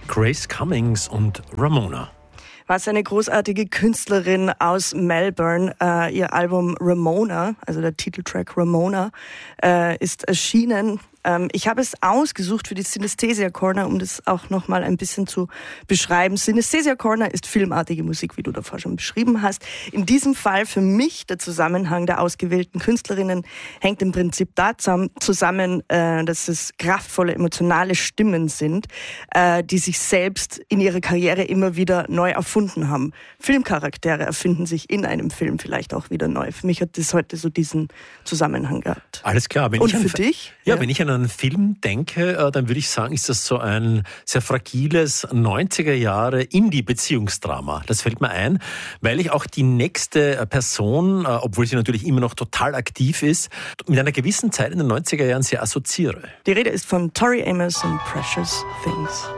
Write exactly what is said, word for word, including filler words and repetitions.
Grace Cummings und Ramona. Was eine großartige Künstlerin aus Melbourne. Äh, ihr Album Ramona, also der Titeltrack Ramona, äh, ist erschienen. Ähm, ich habe es ausgesucht für die Synesthesia Corner, um das auch nochmal ein bisschen zu beschreiben. Synesthesia Corner ist filmartige Musik, wie du davor schon beschrieben hast. In diesem Fall für mich der Zusammenhang der ausgewählten Künstlerinnen hängt im Prinzip da zusammen, äh, dass es kraftvolle, emotionale Stimmen sind, äh, die sich selbst in ihrer Karriere immer wieder neu erfunden haben. Filmcharaktere erfinden sich in einem Film vielleicht auch wieder neu. Für mich hat das heute so diesen Zusammenhang gehabt. Alles klar. Wenn Und ich an, für dich? Ja, Ja, wenn ich an einen Film denke, dann würde ich sagen, ist das so ein sehr fragiles neunziger Jahre Indie-Beziehungsdrama. Das fällt mir ein, weil ich auch die nächste Person, obwohl sie natürlich immer noch total aktiv ist, mit einer gewissen Zeit in den neunziger Jahren sehr assoziiere. Die Rede ist von Tori Amos und Precious Things.